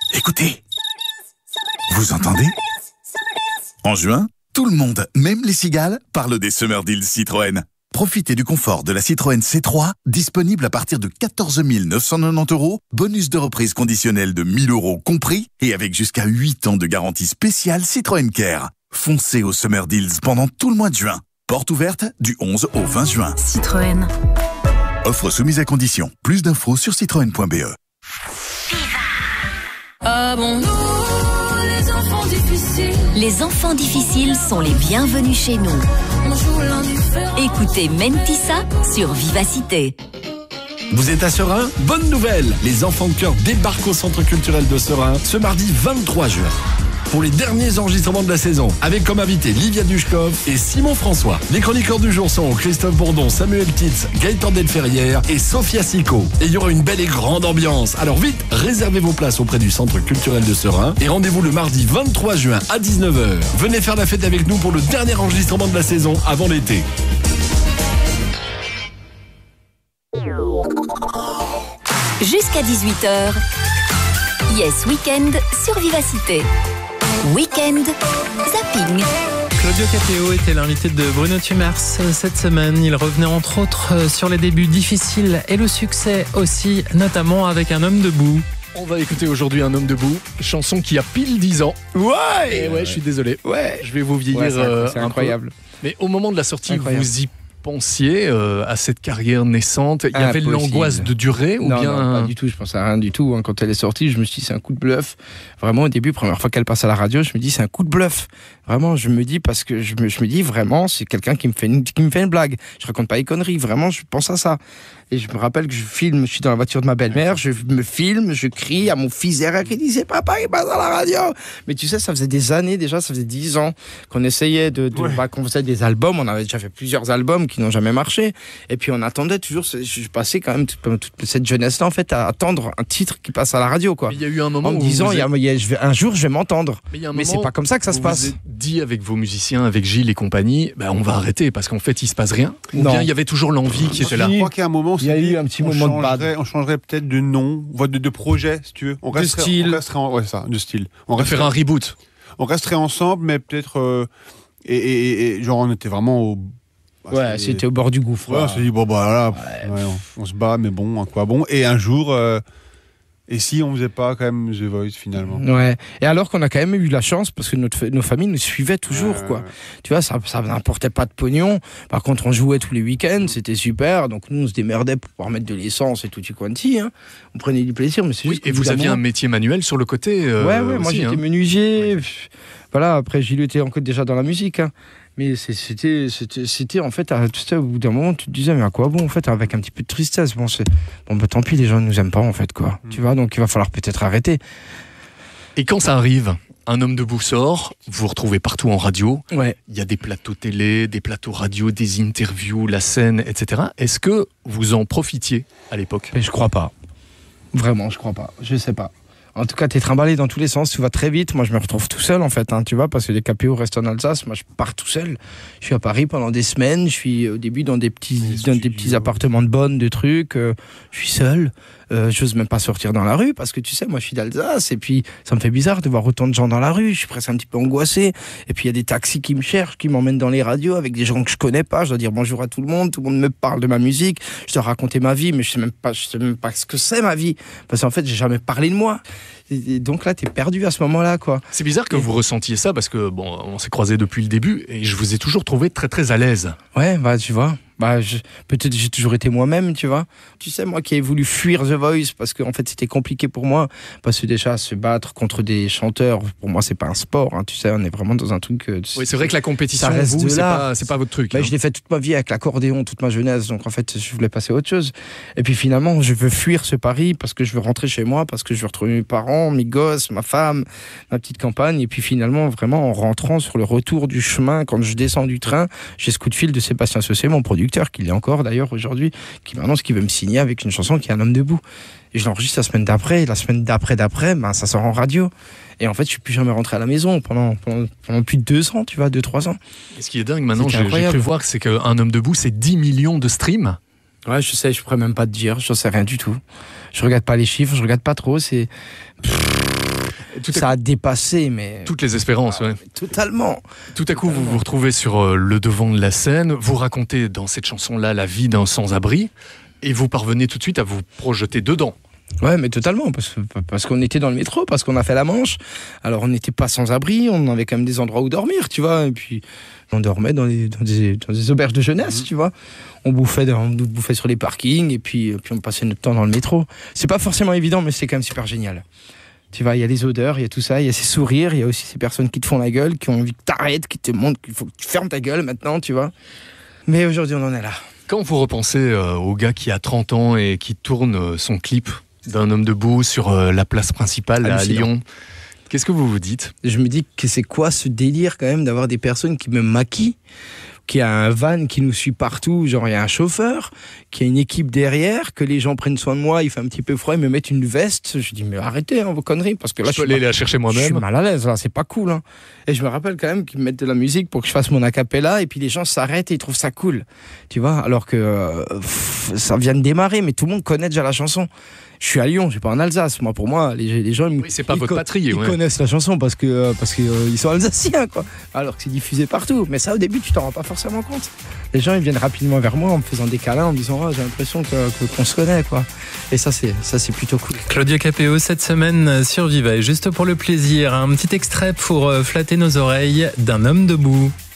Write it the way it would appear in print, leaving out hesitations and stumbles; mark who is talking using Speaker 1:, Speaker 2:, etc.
Speaker 1: Écoutez. Vous entendez? En juin, tout le monde, même les cigales, parle des Summer Deals Citroën. Profitez du confort de la Citroën C3, disponible à partir de 14 990 €, bonus de reprise conditionnel de 1 000 € compris, et avec jusqu'à 8 ans de garantie spéciale Citroën Care. Foncez aux Summer Deals pendant tout le mois de juin. Porte ouverte du 11 au 20 juin.
Speaker 2: Citroën.
Speaker 1: Offre soumise à conditions. Plus d'infos sur citroën.be.
Speaker 3: Ah bon, les enfants difficiles.
Speaker 2: Les enfants difficiles sont les bienvenus chez nous.
Speaker 3: On joue l'indifférent.
Speaker 2: Écoutez Mentissa sur Vivacité.
Speaker 4: Vous êtes à Serein? Bonne nouvelle! Les enfants de cœur débarquent au Centre culturel de Serein ce mardi 23 juin. Pour les derniers enregistrements de la saison, avec comme invité Livia Dushkov et Simon François. Les chroniqueurs du jour sont Christophe Bourdon, Samuel Titz, Gaëtan Delferrière et Sophia Sico. Et il y aura une belle et grande ambiance. Alors vite, réservez vos places auprès du Centre culturel de Serein et rendez-vous le mardi 23 juin à 19h. Venez faire la fête avec nous pour le dernier enregistrement de la saison avant l'été.
Speaker 2: Jusqu'à 18h. Yes Weekend sur Vivacité. Weekend Zapping.
Speaker 5: Claudio Capéo était l'invité de Bruno Tumers cette semaine. Il revenait entre autres sur les débuts difficiles et le succès aussi, notamment avec Un homme debout.
Speaker 6: On va écouter aujourd'hui Un homme debout, chanson qui a pile 10 ans. Ouais. Et ouais, je suis désolé. Ouais. Je vais vous vieillir
Speaker 7: c'est incroyable.
Speaker 6: Mais au moment de la sortie, vous y pensiez à cette carrière naissante? Il y avait l'angoisse de durer ou
Speaker 7: non,
Speaker 6: bien...
Speaker 7: Non, pas du tout, je pensais à rien du tout. Quand elle est sortie, je me suis dit c'est un coup de bluff. Vraiment au début, première fois qu'elle passe à la radio, je me dis c'est un coup de bluff. Vraiment, je me dis parce que je me dis vraiment c'est quelqu'un qui me fait une blague. Je raconte pas les conneries, vraiment je pense à ça. Et je me rappelle que je suis dans la voiture de ma belle-mère, je me filme, je crie à mon fils derrière qui dit c'est papa il passe à la radio. Mais tu sais, ça faisait des années déjà, ça faisait 10 ans qu'on essayait qu'on faisait des albums, on avait déjà fait plusieurs albums qui n'ont jamais marché. Et puis on attendait toujours, je passais quand même toute cette jeunesse-là en fait à attendre un titre qui passe à la radio quoi.
Speaker 6: Mais il y a eu un moment
Speaker 7: en me disant un jour je vais m'entendre. Mais c'est pas comme ça que ça se passe.
Speaker 6: Vous avez dit avec vos musiciens, avec Gilles et compagnie, on va arrêter parce qu'en fait il se passe rien. Ou bien il y avait toujours l'envie qui était là.
Speaker 8: Je crois qu'à un moment
Speaker 7: il y a eu un petit moment de bad.
Speaker 8: On changerait peut-être de nom, de projet, si tu veux.
Speaker 7: De style.
Speaker 8: De style.
Speaker 6: On va faire un reboot.
Speaker 8: On resterait ensemble, mais peut-être... genre, on était vraiment au...
Speaker 7: c'était au bord du gouffre.
Speaker 8: Ouais, on s'est dit, on se bat, mais bon, à quoi bon? Et un jour... Et si on faisait pas quand même The Voice finalement?
Speaker 7: Ouais. Et alors qu'on a quand même eu la chance parce que nos familles nous suivaient toujours quoi. Tu vois, ça n'importait pas de pognon. Par contre, on jouait tous les week-ends, c'était super. Donc nous, on se démerdait pour pouvoir mettre de l'essence et tout quanti. Hein. On prenait du plaisir, mais c'est juste.
Speaker 6: Et vous aviez un métier manuel sur le côté.
Speaker 7: Ouais. Moi j'étais menuisier. Ouais. Voilà. Après, Gilles était encore déjà dans la musique. Hein. Mais c'était en fait, au bout d'un moment, tu te disais, mais à quoi bon, en fait, avec un petit peu de tristesse. Tant pis, les gens ne nous aiment pas, en fait, quoi. Tu vois, donc il va falloir peut-être arrêter.
Speaker 6: Et quand ça arrive, Un homme debout sort, vous vous retrouvez partout en radio.
Speaker 7: Ouais.
Speaker 6: Il y a des plateaux télé, des plateaux radio, des interviews, la scène, etc. Est-ce que vous en profitiez à l'époque?
Speaker 7: Mais je crois pas. Vraiment, je crois pas. Je sais pas. En tout cas, t'es trimballé dans tous les sens, tu vas très vite. Moi, je me retrouve tout seul, en fait, tu vois, parce que les KPO restent en Alsace. Moi, je pars tout seul. Je suis à Paris pendant des semaines. Je suis au début dans des petits appartements de bonnes, de trucs. Je suis seul. J'ose même pas sortir dans la rue parce que tu sais, moi, je suis d'Alsace et puis ça me fait bizarre de voir autant de gens dans la rue. Je suis presque un petit peu angoissé. Et puis, il y a des taxis qui me cherchent, qui m'emmènent dans les radios avec des gens que je connais pas. Je dois dire bonjour à tout le monde. Tout le monde me parle de ma musique. Je dois raconter ma vie, mais je sais même pas ce que c'est ma vie. Parce qu'en fait, j'ai jamais parlé de moi. Et donc là, t'es perdu à ce moment-là, quoi.
Speaker 6: C'est bizarre que vous ressentiez ça parce que, on s'est croisés depuis le début et je vous ai toujours trouvé très très à l'aise.
Speaker 7: Ouais, tu vois. Peut-être j'ai toujours été moi-même, tu vois. Tu sais, moi qui ai voulu fuir The Voice parce que en fait c'était compliqué pour moi, parce que déjà se battre contre des chanteurs, pour moi c'est pas un sport, hein, tu sais, on est vraiment dans un truc.
Speaker 6: Oui, c'est vrai que la compétition, vous, c'est pas votre truc.
Speaker 7: Je l'ai fait toute ma vie avec l'accordéon, toute ma jeunesse, donc en fait je voulais passer à autre chose. Et puis finalement je veux fuir ce Paris parce que je veux rentrer chez moi, parce que je veux retrouver mes parents, mes gosses, ma femme, ma petite campagne. Et puis finalement vraiment en rentrant sur le retour du chemin, quand je descends du train, j'ai ce coup de fil de Sébastien Saucé, mon producteur, qu'il est encore d'ailleurs aujourd'hui, qui m'annonce qu'il veut me signer avec une chanson qui est Un homme debout. Et je l'enregistre la semaine d'après, et la semaine d'après, ça sort en radio. Et en fait, je suis plus jamais rentré à la maison pendant plus de 2 ans, tu vois, 2-3 ans.
Speaker 6: Et ce qui est dingue maintenant, j'ai cru voir, c'est qu'Un homme debout, c'est 10 millions de streams.
Speaker 7: Ouais, je sais, je pourrais même pas te dire, j'en sais rien du tout. Je regarde pas les chiffres, je regarde pas trop, c'est... Ça a dépassé, mais...
Speaker 6: Toutes les espérances, ouais.
Speaker 7: Totalement.
Speaker 6: Tout à coup, vous vous retrouvez sur le devant de la scène, vous racontez dans cette chanson-là la vie d'un sans-abri, et vous parvenez tout de suite à vous projeter dedans.
Speaker 7: Ouais, mais totalement, parce qu'on était dans le métro, parce qu'on a fait la Manche. Alors on n'était pas sans abri, on avait quand même des endroits où dormir, tu vois. Et puis on dormait dans des auberges de jeunesse, tu vois. On bouffait sur les parkings, et puis on passait notre temps dans le métro. C'est pas forcément évident, mais c'est quand même super génial. Tu vois, il y a les odeurs, il y a tout ça, il y a ces sourires, il y a aussi ces personnes qui te font la gueule, qui ont envie que t'arrêtes, qui te montrent qu'il faut que tu fermes ta gueule maintenant, tu vois. Mais aujourd'hui, on en est là.
Speaker 6: Quand vous repensez au gars qui a 30 ans et qui tourne son clip d'un homme debout sur la place principale à Lyon, qu'est-ce que vous vous dites ?
Speaker 7: Je me dis que c'est quoi ce délire quand même d'avoir des personnes qui me maquillent, qui a un van qui nous suit partout, genre il y a un chauffeur, qui a une équipe derrière, que les gens prennent soin de moi, il fait un petit peu froid, ils me mettent une veste. Je dis mais arrêtez vos conneries, parce que là
Speaker 6: je peux aller la chercher moi-même.
Speaker 7: Je suis mal à l'aise là, c'est pas cool. Hein. Et je me rappelle quand même qu'ils me mettent de la musique pour que je fasse mon a cappella, et puis les gens s'arrêtent et ils trouvent ça cool, tu vois, alors que ça vient de démarrer, mais tout le monde connaît déjà la chanson. Je suis à Lyon, je suis pas en Alsace. Moi, pour moi, les gens,
Speaker 6: oui, c'est pas votre patrie.
Speaker 7: Ils connaissent la chanson parce que ils sont alsaciens, quoi. Alors que c'est diffusé partout. Mais ça, au début, tu t'en rends pas forcément compte. Les gens, ils viennent rapidement vers moi en me faisant des câlins, en me disant, oh, j'ai l'impression qu'on se connaît, quoi. Et ça, c'est plutôt cool.
Speaker 5: Claudio Capéo cette semaine sur Viva. Et juste pour le plaisir, un petit extrait pour flatter nos oreilles d'un homme debout.